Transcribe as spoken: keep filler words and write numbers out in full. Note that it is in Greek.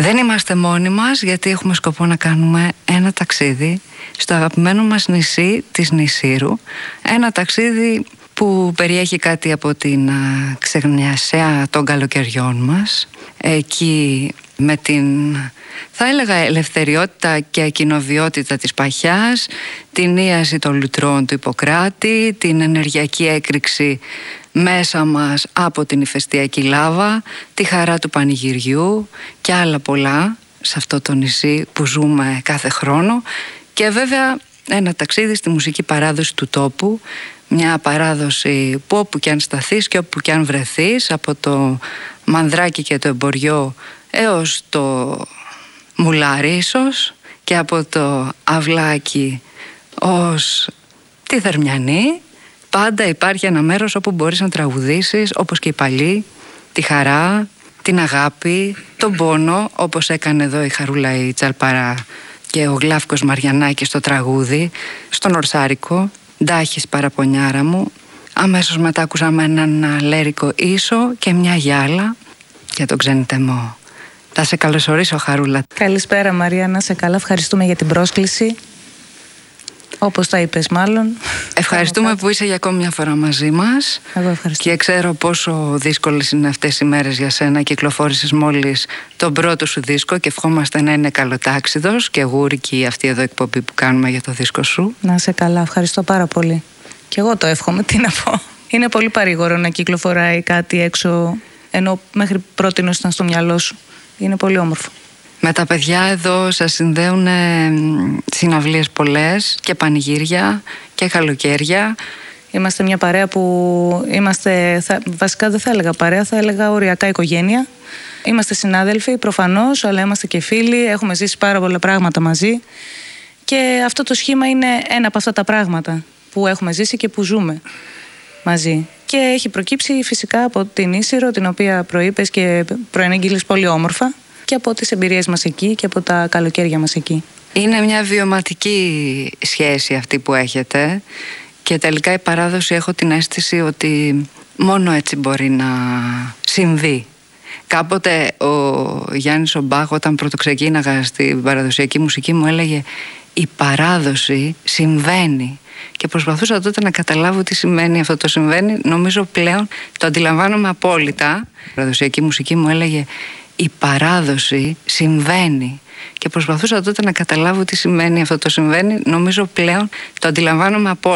Δεν είμαστε μόνοι μας, γιατί έχουμε σκοπό να κάνουμε ένα ταξίδι στο αγαπημένο μας νησί της Νησήρου. Ένα ταξίδι που περιέχει κάτι από την ξεγνιασέα των καλοκαιριών μας. Εκεί με την, θα έλεγα, ελευθεριότητα και κοινοβιότητα της παχιάς, την ίαση των λουτρών του Ιπποκράτη, την ενεργειακή έκρηξη μέσα μας από την ηφαιστειακή λάβα, τη χαρά του πανηγυριού και άλλα πολλά σε αυτό το νησί που ζούμε κάθε χρόνο. Και βέβαια ένα ταξίδι στη μουσική παράδοση του τόπου, μια παράδοση που όπου και αν σταθείς και όπου και αν βρεθείς, από το Μανδράκι και το Εμποριό έως το Μουλάρι ίσως, και από το Αυλάκι ως τη Θερμιανή, πάντα υπάρχει ένα μέρος όπου μπορείς να τραγουδήσεις, όπως και οι παλιοί, τη χαρά, την αγάπη, τον πόνο, όπως έκανε εδώ η Χαρούλα η Τσαλπαρά και ο Γλάφκος Μαριανάκης στο τραγούδι, στον Ορσάρικο, «Ντάχεις παραπονιάρα μου». Αμέσως μετά ακούσαμε έναν λέρικο ίσο και μια γυάλα για τον ξενιτεμό. Θα σε καλωσορίσω, Χαρούλα. Καλησπέρα, Μαρία, να σε καλά. Ευχαριστούμε για την πρόσκληση. Όπως τα είπες, μάλλον. Ευχαριστούμε που είσαι για ακόμη μια φορά μαζί μας. Εγώ ευχαριστώ. Και ξέρω πόσο δύσκολες είναι αυτές οι μέρες για σένα. Κυκλοφόρησες μόλις τον πρώτο σου δίσκο και ευχόμαστε να είναι καλοτάξιδος και γούρικη αυτή εδώ εκπομπή που κάνουμε για το δίσκο σου. Να σε καλά, ευχαριστώ πάρα πολύ. Και εγώ το εύχομαι, τι να πω. Είναι πολύ παρήγορο να κυκλοφοράει κάτι έξω, ενώ μέχρι πρότινος ήταν στο μυαλό σου. Είναι πολύ όμορφο. Με τα παιδιά εδώ σας συνδέουν ε, συναυλίες πολλές και πανηγύρια και καλοκαίρια. Είμαστε μια παρέα που είμαστε, θα, βασικά δεν θα έλεγα παρέα, θα έλεγα οριακά οικογένεια. Είμαστε συνάδελφοι προφανώς, αλλά είμαστε και φίλοι, έχουμε ζήσει πάρα πολλά πράγματα μαζί. Και αυτό το σχήμα είναι ένα από αυτά τα πράγματα που έχουμε ζήσει και που ζούμε μαζί. Και έχει προκύψει φυσικά από την Ίσυρο, την οποία προείπες και προενεγγύλεις πολύ όμορφα, και από τις εμπειρίες μας εκεί και από τα καλοκαίρια μας εκεί. Είναι μια βιωματική σχέση αυτή που έχετε και τελικά η παράδοση, έχω την αίσθηση ότι μόνο έτσι μπορεί να συμβεί. Κάποτε ο Γιάννης ο Μπάχ, όταν πρωτοξεκίναγα στην παραδοσιακή μουσική, μου έλεγε «Η παράδοση συμβαίνει». Και προσπαθούσα τότε να καταλάβω τι σημαίνει αυτό το συμβαίνει. Νομίζω πλέον το αντιλαμβάνομαι απόλυτα. Η παραδοσιακή μουσική μου έλεγε «Η παράδοση συμβαίνει». Και προσπαθούσα τότε να καταλάβω τι σημαίνει αυτό το συμβαίνει. Νομίζω πλέον το αντιλαμβάνομαι απόλυτα.